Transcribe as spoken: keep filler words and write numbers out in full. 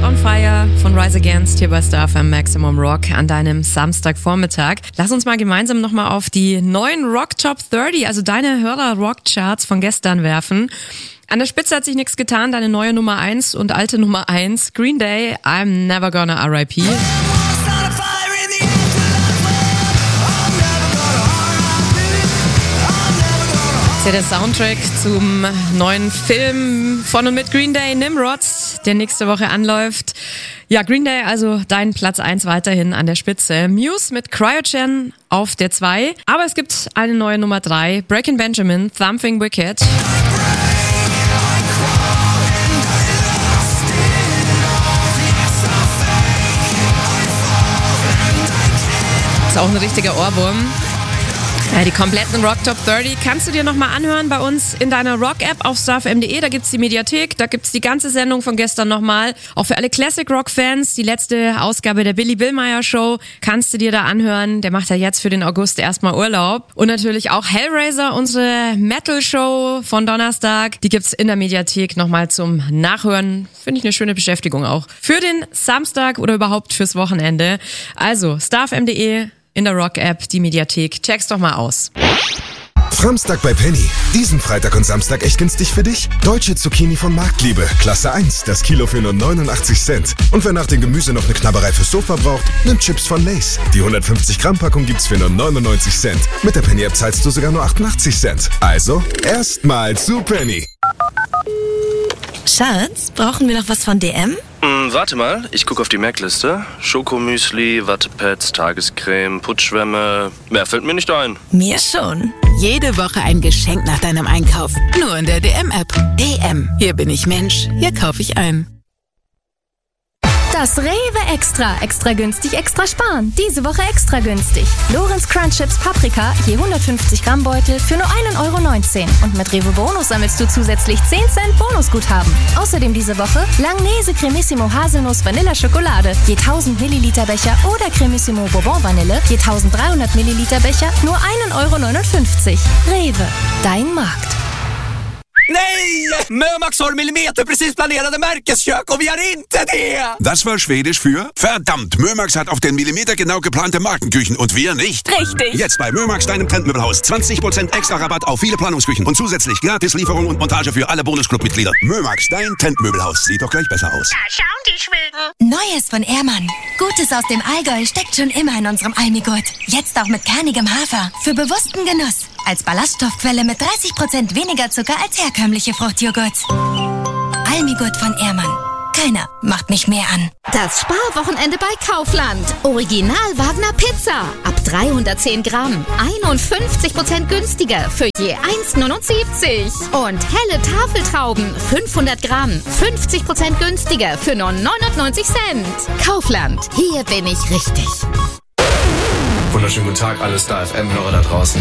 on Fire von Rise Against hier bei Star F M Maximum Rock an deinem Samstagvormittag. Lass uns mal gemeinsam nochmal auf die neuen Rock Top dreißig, also deine Hörer-Rock-Charts von gestern werfen. An der Spitze hat sich nichts getan, deine neue Nummer eins und alte Nummer eins, Green Day, I'm Never Gonna R I P. Das ist ja der Soundtrack zum neuen Film von und mit Green Day, Nimrod, der nächste Woche anläuft. Ja, Green Day, also dein Platz eins weiterhin an der Spitze. Muse mit Cryogen auf der zwei. Aber es gibt eine neue Nummer drei, Breaking Benjamin, Thumping Wicked. Ist auch ein richtiger Ohrwurm. Ja, die kompletten Rock Top dreißig kannst du dir nochmal anhören bei uns in deiner Rock-App auf starfm punkt de. Da gibt's die Mediathek, da gibt's die ganze Sendung von gestern nochmal. Auch für alle Classic-Rock-Fans, die letzte Ausgabe der Billy Billmeyer Show kannst du dir da anhören. Der macht ja jetzt für den August erstmal Urlaub. Und natürlich auch Hellraiser, unsere Metal-Show von Donnerstag. Die gibt's in der Mediathek nochmal zum Nachhören. Finde ich eine schöne Beschäftigung auch. Für den Samstag oder überhaupt fürs Wochenende. Also starfm punkt de. In der Rock-App, die Mediathek. Check's doch mal aus. Samstag bei Penny. Diesen Freitag und Samstag echt günstig für dich. Deutsche Zucchini von Marktliebe. Klasse eins. Das Kilo für nur neunundachtzig Cent. Und wer nach dem Gemüse noch eine Knabberei fürs Sofa braucht, nimmt Chips von Lay's. Die hundertfünfzig Gramm Packung gibt's für nur neunundneunzig Cent. Mit der Penny-App zahlst du sogar nur achtundachtzig Cent. Also, erstmal zu Penny. Schatz, brauchen wir noch was von D M? Hm, warte mal, ich gucke auf die Merkliste. Schokomüsli, Wattepads, Tagescreme, Putzschwämme. Mehr fällt mir nicht ein. Mir schon. Jede Woche ein Geschenk nach deinem Einkauf. Nur in der D M-App. D M. Hier bin ich Mensch. Hier kaufe ich ein. Das Rewe Extra. Extra günstig, extra sparen. Diese Woche extra günstig. Lorenz Crunch Chips Paprika, je hundertfünfzig Gramm Beutel für nur ein Euro neunzehn. Und mit Rewe Bonus sammelst du zusätzlich zehn Cent Bonusguthaben. Außerdem diese Woche Langnese Cremissimo Haselnuss Vanilla Schokolade, je tausend Milliliter Becher oder Cremissimo Bourbon Vanille, je tausenddreihundert Milliliter Becher, nur ein Euro neunundfünfzig. Rewe, dein Markt. Nej! Mömax har millimeter precis planerade märkeskök och vi har inte det! Das war Schwedisch für verdammt, Mömax hat auf den Millimeter genau geplante Markenküchen und wir nicht. Richtig. Jetzt bei Mömax, deinem Trendmöbelhaus. zwanzig Prozent extra Rabatt auf viele Planungsküchen und zusätzlich Gratislieferung und Montage für alle Bonusclub-Mitglieder. Mömax, dein Trendmöbelhaus. Sieht doch gleich besser aus. Da schauen die Schweden. Neues von Ehrmann. Gutes aus dem Allgäu steckt schon immer in unserem Almigurt. Jetzt auch mit kernigem Hafer. Für bewussten Genuss. Als Ballaststoffquelle mit dreißig Prozent weniger Zucker als herkömmliche Fruchtjoghurts. Almigurt von Ehrmann. Keiner macht mich mehr an. Das Sparwochenende bei Kaufland. Original Wagner Pizza. Ab dreihundertzehn Gramm. einundfünfzig Prozent günstiger für je eins neunundsiebzig. Und helle Tafeltrauben. fünfhundert Gramm. fünfzig Prozent günstiger für nur neunundneunzig Cent. Kaufland. Hier bin ich richtig. Wunderschönen guten Tag, alle Star F M-Hörer da draußen.